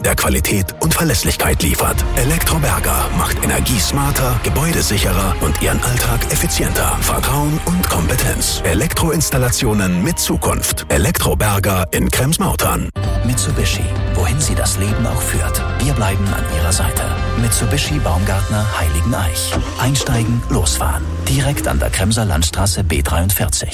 der Qualität und Verlässlichkeit liefert. Elektroberger macht Energie smarter, Gebäude sicherer und Ihren Alltag effizienter. Vertrauen und Kompetenz. Elektroinstallationen mit Zukunft. Elektroberger in Krems-Mautern. Mitsubishi, wohin Sie das Leben auch führt. Wir bleiben an Ihrer Seite. Mitsubishi Baumgartner Heiligeneich. Einsteigen, losfahren. Direkt an der Kremser Landstraße B43.